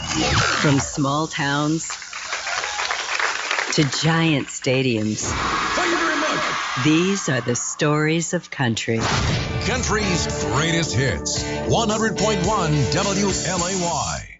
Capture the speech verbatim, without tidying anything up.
From small towns to giant stadiums. Thank you very much. These are the stories of country. Country's greatest hits. one hundred point one W L A Y.